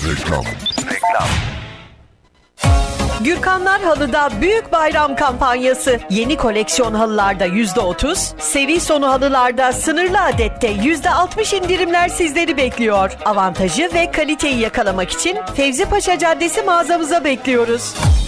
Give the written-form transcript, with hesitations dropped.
Reklam. Gürkanlar Halı'da büyük bayram kampanyası. Yeni koleksiyon halılarda %30, seri sonu halılarda sınırlı adette %60 indirimler sizleri bekliyor. Avantajı ve kaliteyi yakalamak için Fevzi Paşa Caddesi mağazamıza bekliyoruz.